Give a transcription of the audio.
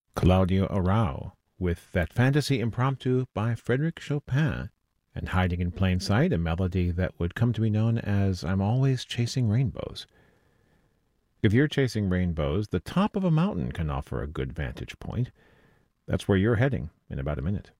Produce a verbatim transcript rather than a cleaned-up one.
Claudio Arrau, with that fantasy impromptu by Frédéric Chopin, and hiding in plain sight a melody that would come to be known as I'm Always Chasing Rainbows. If you're chasing rainbows, the top of a mountain can offer a good vantage point. That's where you're heading in about a minute.